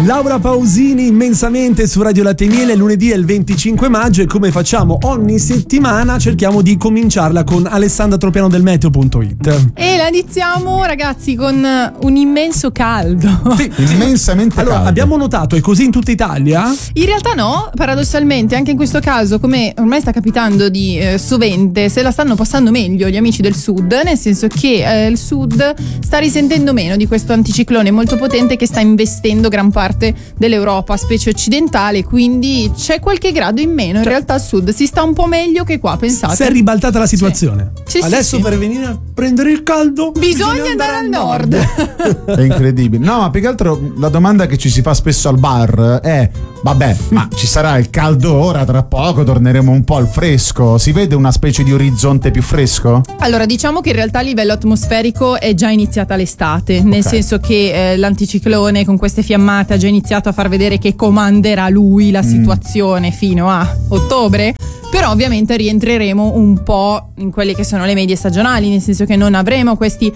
Laura Pausini immensamente su Radio Latte e Miele. Lunedì è il 25 maggio e come facciamo ogni settimana cerchiamo di cominciarla con Alessandra Tropiano del Meteo.it. E la iniziamo, ragazzi, con un immenso caldo. Sì, immensamente allora, caldo. abbiamo notato, è così in tutta Italia? In realtà no, paradossalmente anche in questo caso, come ormai sta capitando di sovente, se la stanno passando meglio gli amici del sud, nel senso che il sud sta risentendo meno di questo anticiclone molto potente che sta investendo gran parte dell'Europa, specie occidentale, quindi c'è qualche grado in meno. In realtà al sud si sta un po' meglio che qua, pensate. Si è ribaltata la situazione. Sì, adesso sì. per venire a prendere il caldo bisogna andare al nord. È incredibile. No, ma più che altro la domanda che ci si fa spesso al bar è: vabbè, ma ci sarà il caldo ora, tra poco torneremo un po' al fresco? Si vede una specie di orizzonte più fresco? Allora, diciamo che in realtà a livello atmosferico è già iniziata l'estate, nel senso che l'anticiclone con queste fiammate ha già iniziato a far vedere che comanderà lui la situazione fino a ottobre. Però ovviamente rientreremo un po' in quelle che sono le medie stagionali, nel senso che non avremo questi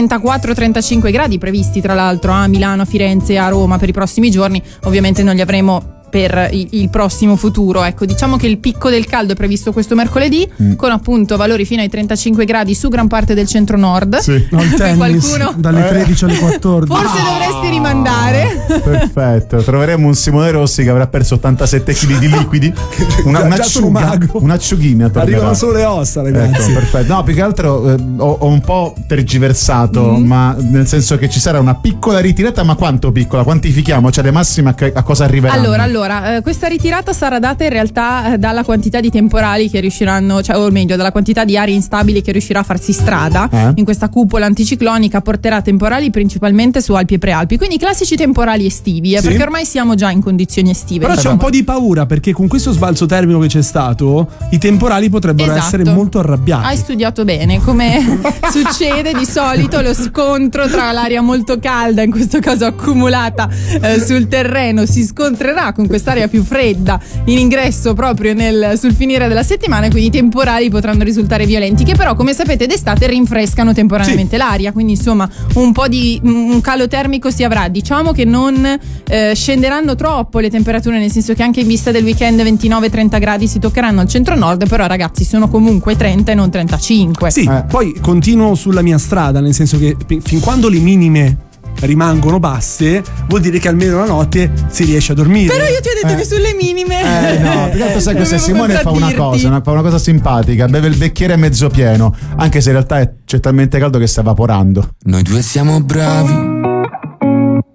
34-35 gradi previsti tra l'altro a Milano, a Firenze e a Roma per i prossimi giorni. Ovviamente non li avremo per il prossimo futuro. Ecco, diciamo che il picco del caldo è previsto questo mercoledì con appunto valori fino ai 35 gradi su gran parte del centro-nord. Sì. No, il tennis qualcuno dalle 13 alle 14. forse dovresti rimandare. Perfetto, troveremo un Simone Rossi che avrà perso 87 kg di liquidi. Già sono mago. Un'acciughina Arrivano solo le ossa, ragazzi. Ecco, perfetto. No, più che altro ho un po' tergiversato, ma nel senso che ci sarà una piccola ritirata, ma quanto piccola? Quantifichiamo? Cioè le massime a cosa arriveranno? Allora, questa ritirata sarà data in realtà dalla quantità di temporali che riusciranno, cioè, o meglio, dalla quantità di aree instabili che riuscirà a farsi strada in questa cupola anticiclonica. Porterà temporali principalmente su Alpi e Prealpi, quindi classici temporali estivi, Sì. perché ormai siamo già in condizioni estive. Però c'è un po' di paura, perché con questo sbalzo termico che c'è stato i temporali potrebbero essere molto arrabbiati. Hai studiato bene, come succede di solito lo scontro tra l'aria molto calda, in questo caso accumulata sul terreno, si scontrerà con quest'area più fredda in ingresso proprio sul finire della settimana, e quindi i temporali potranno risultare violenti, che però come sapete d'estate rinfrescano temporaneamente l'aria, quindi insomma un po' di un calo termico si avrà. Diciamo che non scenderanno troppo le temperature, nel senso che anche in vista del weekend 29-30 gradi si toccheranno al centro-nord, però ragazzi sono comunque 30 e non 35. Sì, poi continuo sulla mia strada, nel senso che fin quando le minime rimangono basse vuol dire che almeno la notte si riesce a dormire. Però io ti ho detto che sulle minime no, perché sai cosa? Simone fa una contraddirti. cosa simpatica, beve il bicchiere mezzo pieno, anche se in realtà c'è talmente caldo che sta evaporando. Noi due siamo bravi